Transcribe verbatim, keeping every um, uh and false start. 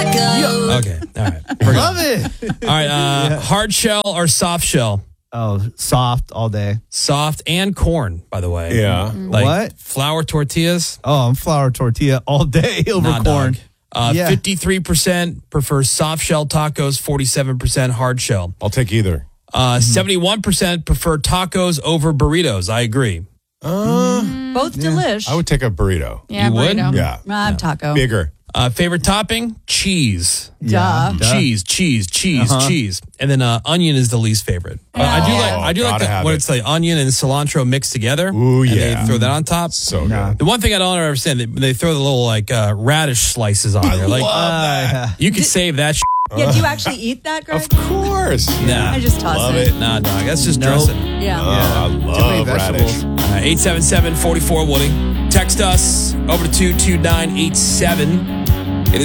taco. Okay, all right. Love it. All right, uh, hard shell or soft shell? Oh, soft all day. Soft and corn, by the way. Yeah. Like What? flour tortillas? Oh, I'm flour tortilla all day over Nah, corn. dog. Uh, Yeah. fifty-three percent prefers soft shell tacos, forty-seven percent hard shell. I'll take either. Uh, seventy-one percent prefer tacos over burritos. I agree. Uh, Both delish. I would take a burrito. yeah, You would? burrito. Yeah. Uh, taco. Bigger. Uh, favorite topping? Cheese. Duh. Duh. Cheese, cheese, cheese, Uh-huh. cheese. And then uh, onion is the least favorite. Uh, I do like I do like gotta the, have when it. it's like onion and cilantro mixed together. Ooh, and yeah. they throw that on top. So Nah. good. The one thing I don't understand, they, they throw the little like uh, radish slices on there. Like Uh, you could save that. Sh- Yeah, do you actually eat that, Greg? Of course. nah, I just toss Love it. it. nah, dog. That's just Nope. dressing. Yeah. Oh, I Too many love vegetables. radish. eight seven seven, four four, Woody. Text us over to two two nine eight seven.